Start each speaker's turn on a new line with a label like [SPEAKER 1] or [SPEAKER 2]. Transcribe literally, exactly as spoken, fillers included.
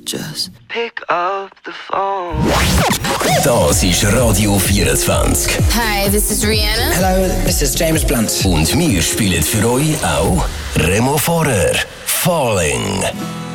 [SPEAKER 1] just pick up the phone.
[SPEAKER 2] Das ist Radio vierundzwanzig.
[SPEAKER 3] Hi, this is Rihanna.
[SPEAKER 4] Hello, this is James Blunt.
[SPEAKER 2] Und wir spielen für euch auch Remo Forer, Falling.